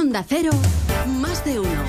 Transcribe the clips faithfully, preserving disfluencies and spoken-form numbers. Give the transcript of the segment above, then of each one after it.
Onda Cero, más de uno.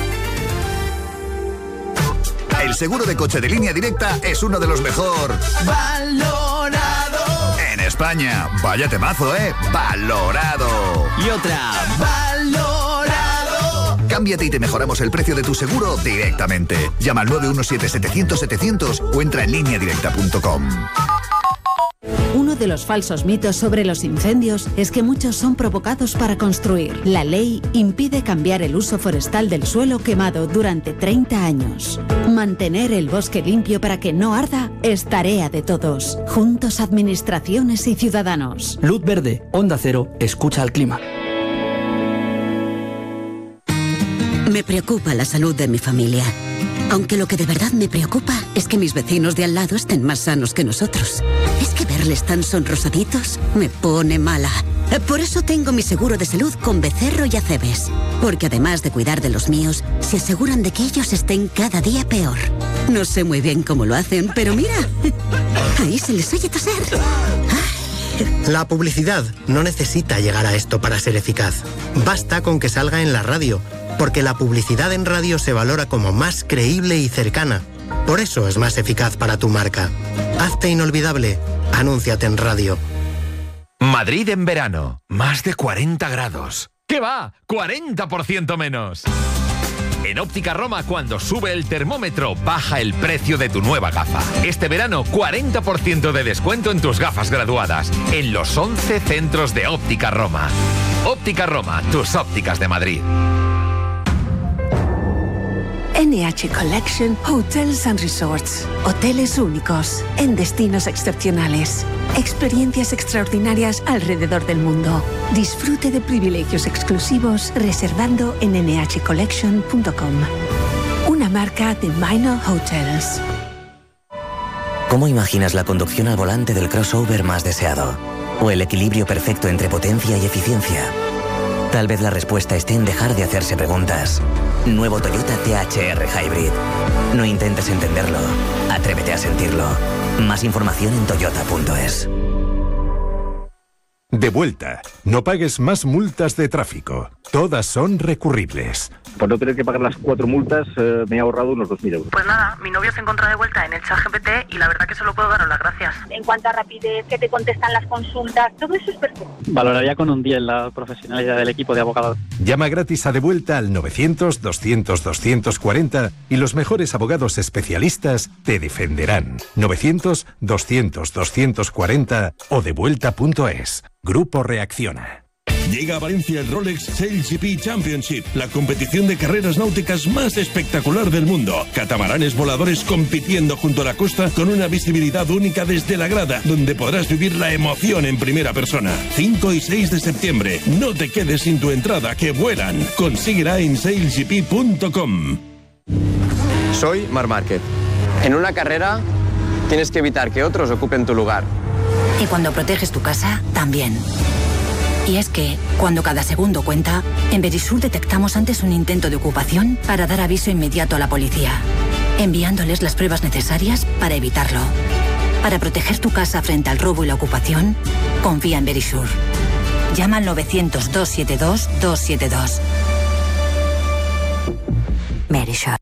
El seguro de coche de Línea Directa es uno de los mejor valorado en España. Vaya temazo, ¿eh? Valorado. Y otra. Valorado. Cámbiate y te mejoramos el precio de tu seguro directamente. Llama al nueve uno siete, setecientos, setecientos o entra en línea directa punto com. Uno de los falsos mitos sobre los incendios es que muchos son provocados para construir. La ley impide cambiar el uso forestal del suelo quemado durante treinta años. Mantener el bosque limpio para que no arda es tarea de todos. Juntos, administraciones y ciudadanos. Luz verde, Onda Cero, escucha al clima. Me preocupa la salud de mi familia. Aunque lo que de verdad me preocupa es que mis vecinos de al lado estén más sanos que nosotros. Es que verles tan sonrosaditos me pone mala. Por eso tengo mi seguro de salud con Becerro y Acebes. Porque además de cuidar de los míos, se aseguran de que ellos estén cada día peor. No sé muy bien cómo lo hacen, pero mira, ahí se les oye toser. La publicidad no necesita llegar a esto para ser eficaz. Basta con que salga en la radio, porque la publicidad en radio se valora como más creíble y cercana. Por eso es más eficaz para tu marca. Hazte inolvidable. Anúnciate en radio. Madrid en verano. Más de cuarenta grados. ¿Qué va? cuarenta por ciento menos. En Óptica Roma, cuando sube el termómetro, baja el precio de tu nueva gafa. Este verano, cuarenta por ciento de descuento en tus gafas graduadas. En los once centros de Óptica Roma. Óptica Roma, tus ópticas de Madrid. N H Collection Hotels and Resorts. Hoteles únicos, en destinos excepcionales. Experiencias extraordinarias alrededor del mundo. Disfrute de privilegios exclusivos reservando en ene hache collection punto com. Una marca de Minor Hotels. ¿Cómo imaginas la conducción al volante del crossover más deseado? ¿O el equilibrio perfecto entre potencia y eficiencia? Tal vez la respuesta esté en dejar de hacerse preguntas. Nuevo Toyota T H R Hybrid. No intentes entenderlo. Atrévete a sentirlo. Más información en toyota punto es. De vuelta. No pagues más multas de tráfico. Todas son recurribles. Por no tener que pagar las cuatro multas, eh, me he ahorrado unos dos mil euros. Pues nada, mi novio se encuentra de vuelta en el ChatGPT y la verdad que solo puedo daros las gracias. En cuanto a rapidez, que te contestan las consultas, todo eso es perfecto. Valoraría con un diez la profesionalidad del equipo de abogados. Llama gratis a De Vuelta al novecientos, doscientos, doscientos cuarenta y los mejores abogados especialistas te defenderán. novecientos, doscientos, doscientos cuarenta o devuelta punto es. Grupo Reacciona. Llega a Valencia el Rolex Sail G P Championship, la competición de carreras náuticas más espectacular del mundo. Catamaranes voladores compitiendo junto a la costa con una visibilidad única desde la grada, donde podrás vivir la emoción en primera persona. cinco y seis de septiembre. No te quedes sin tu entrada, que vuelan. Consíguela en sail g p punto com. Soy Marc Márquez. En una carrera tienes que evitar que otros ocupen tu lugar. Y cuando proteges tu casa, también. Y es que, cuando cada segundo cuenta, en Verisur detectamos antes un intento de ocupación para dar aviso inmediato a la policía, enviándoles las pruebas necesarias para evitarlo. Para proteger tu casa frente al robo y la ocupación, confía en Verisur. Llama al novecientos, doscientos setenta y dos, doscientos setenta y dos. Verisur.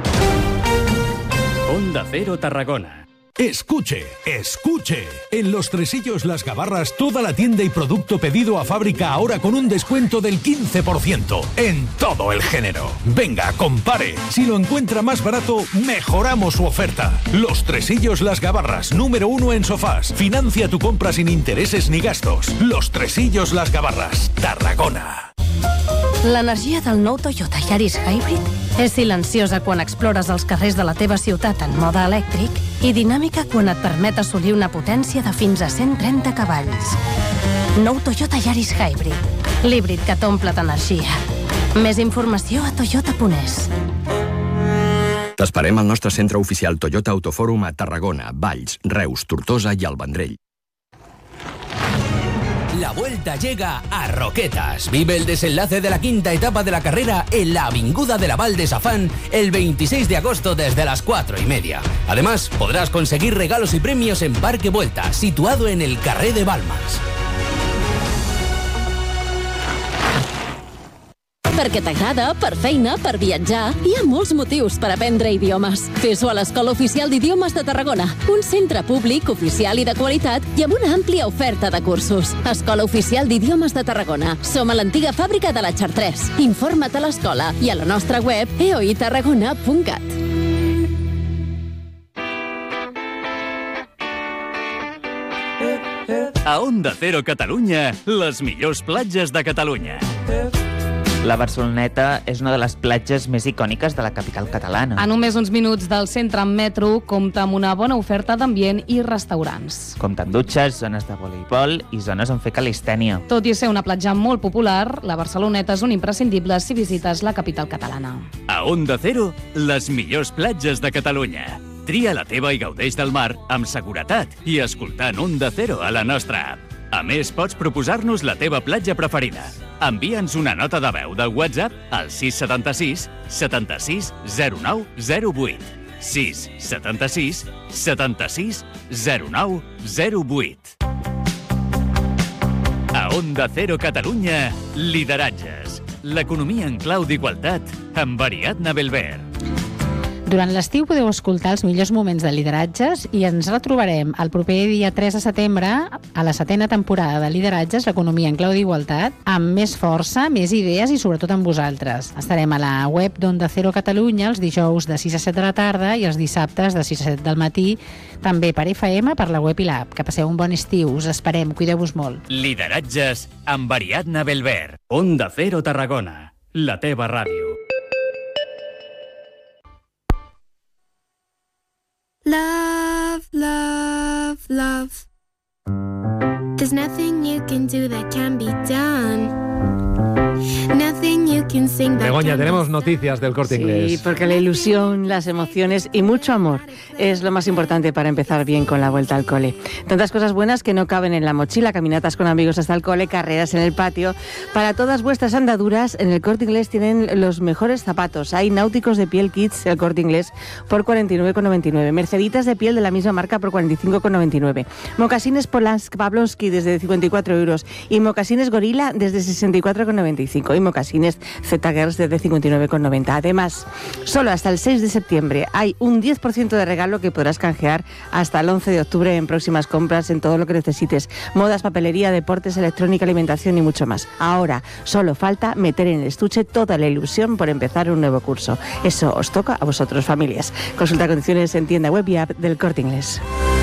Onda Cero Tarragona. Escuche, escuche. En Los Tresillos Las Gabarras, toda la tienda y producto pedido a fábrica ahora con un descuento del quince por ciento en todo el género. Venga, compare. Si lo encuentra más barato, mejoramos su oferta. Los Tresillos Las Gabarras, número uno en sofás. Financia tu compra sin intereses ni gastos. Los Tresillos Las Gabarras, Tarragona. L'energia del nou Toyota Yaris Hybrid és silenciosa quan explores els carrers de la teva ciutat en mode elèctric i dinàmica quan et permet assolir una potència de fins a cent trenta cavalls. Nou Toyota Yaris Hybrid, l'híbrid que t'omple d'energia. Més informació a toyota punt es. T'esperem al nostre centre oficial Toyota Autofòrum a Tarragona, Valls, Reus, Tortosa i el Vendrell. La vuelta llega a Roquetas. Vive el desenlace de la quinta etapa de la carrera en la Avinguda de la Val de Safán el veintiséis de agosto desde las cuatro y media. Además, podrás conseguir regalos y premios en Parque Vuelta, situado en el Carré de Balmas. Perquè t'agrada, per feina, per viatjar, hi ha molts motius per aprendre idiomes. Fes-ho a l'Escola Oficial d'Idiomes de Tarragona, un centre públic, oficial i de qualitat i amb una àmplia oferta de cursos. Escola Oficial d'Idiomes de Tarragona. Som a l'antiga fàbrica de la Chartres. Informa't a l'escola i a la nostra web e o i tarragona punt cat. A Onda Cero Catalunya, les millors platges de Catalunya. La Barceloneta és una de les platges més icòniques de la capital catalana. A només uns minuts del centre en metro, compta amb una bona oferta d'ambient i restaurants. Compta amb dutxes, zones de voleibol i zones on fer calistènia. Tot i ser una platja molt popular, la Barceloneta és un imprescindible si visites la capital catalana. A Onda Cero, les millors platges de Catalunya. Tria la teva i gaudeix del mar amb seguretat i escoltant Onda Cero a la nostra app. A més, pots proposar-nos la teva platja preferida. Envia'ns una nota de veu del WhatsApp al sis setanta-sis setanta-sis zero nou zero vuit. sis setanta-sis setanta-sis zero nou zero vuit. A Onda Cero Catalunya, lideratges. L'economia en clau d'igualtat amb Ariadna Belver. Durant l'estiu podeu escoltar els millors moments de lideratges i ens retrobarem el proper dia tres de setembre a la setena temporada de Lideratges, l'economia en clau d'igualtat, amb més força, més idees i sobretot amb vosaltres. Estarem a la web d'Onda Cero Catalunya els dijous de sis a set de la tarda i els dissabtes de sis a set del matí, també per F M, per la web i l'app. Que passeu un bon estiu, us esperem, cuideu-vos molt. Lideratges amb Ariadna Belver. Onda Cero Tarragona, la teva ràdio. Love, love, love. There's nothing you can do that can be done. Nothing you can sing that Begoña, can tenemos noticias del Corte Inglés. Sí, porque la ilusión, las emociones y mucho amor es lo más importante para empezar bien con la vuelta al cole. Tantas cosas buenas que no caben en la mochila, caminatas con amigos hasta el cole, carreras en el patio. Para todas vuestras andaduras, en el Corte Inglés tienen los mejores zapatos. Hay náuticos de piel Kids, el Corte Inglés, por cuarenta y nueve con noventa y nueve. Merceditas de piel de la misma marca por cuarenta y cinco con noventa y nueve. Mocasines Polanski Pablowski desde cincuenta y cuatro euros. Y mocasines Gorila desde sesenta y cuatro con noventa y cinco. Y mocasines Z-Girls desde cincuenta y nueve con noventa. Además, solo hasta el seis de septiembre hay un diez por ciento de regalo que podrás canjear hasta el once de octubre en próximas compras en todo lo que necesites. Modas, papelería, deportes, electrónica, alimentación y mucho más. Ahora, solo falta meter en el estuche toda la ilusión por empezar un nuevo curso. Eso os toca a vosotros, familias. Consulta condiciones en tienda web y app del Corte Inglés.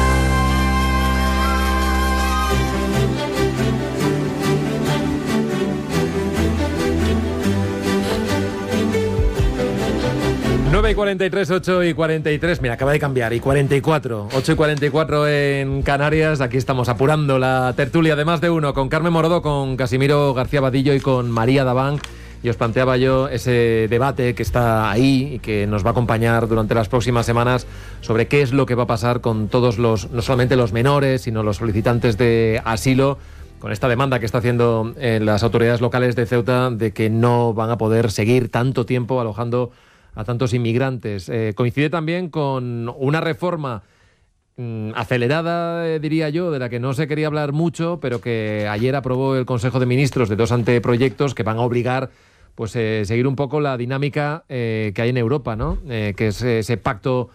nueve y cuarenta y tres, ocho y cuarenta y tres, mira, acaba de cambiar, y cuarenta y cuatro, ocho y cuarenta y cuatro en Canarias. Aquí estamos apurando la tertulia de Más de Uno con Carmen Morodo, con Casimiro García Vadillo y con María Daván. Y os planteaba yo ese debate que está ahí y que nos va a acompañar durante las próximas semanas sobre qué es lo que va a pasar con todos los, no solamente los menores, sino los solicitantes de asilo, con esta demanda que está haciendo eh, las autoridades locales de Ceuta de que no van a poder seguir tanto tiempo alojando a tantos inmigrantes. Eh, coincide también con una reforma mmm, acelerada, eh, diría yo, de la que no se quería hablar mucho, pero que ayer aprobó el Consejo de Ministros de dos anteproyectos que van a obligar pues eh, seguir un poco la dinámica eh, que hay en Europa, ¿no? Eh, que es ese pacto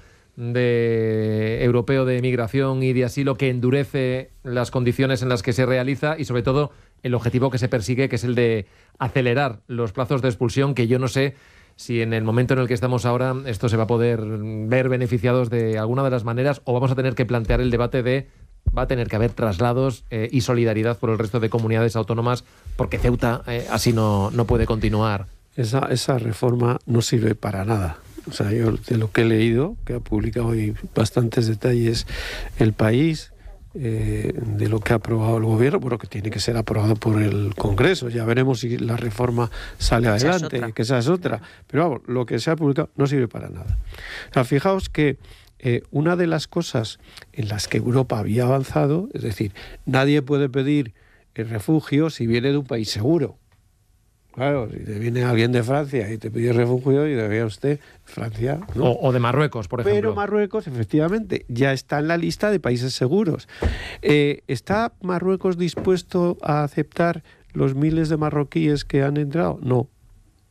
de europeo de migración y de asilo que endurece las condiciones en las que se realiza y sobre todo el objetivo que se persigue, que es el de acelerar los plazos de expulsión, que yo no sé si en el momento en el que estamos ahora esto se va a poder ver beneficiados de alguna de las maneras, o vamos a tener que plantear el debate de va a tener que haber traslados eh, y solidaridad por el resto de comunidades autónomas, porque Ceuta eh, así no, no puede continuar. Esa, esa reforma no sirve para nada. O sea, yo de lo que he leído, que ha publicado hoy bastantes detalles El País, Eh, de lo que ha aprobado el gobierno, bueno, que tiene que ser aprobado por el Congreso. Ya veremos si la reforma sale adelante, esa que esa es otra. Pero vamos, lo que se ha publicado no sirve para nada. O sea, fijaos que eh, una de las cosas en las que Europa había avanzado, es decir, nadie puede pedir el refugio si viene de un país seguro. Claro, si te viene alguien de Francia y te pide refugio y debía usted Francia, ¿no? O, o de Marruecos, por ejemplo. Pero Marruecos, efectivamente, ya está en la lista de países seguros. Eh, ¿Está Marruecos dispuesto a aceptar los miles de marroquíes que han entrado? No.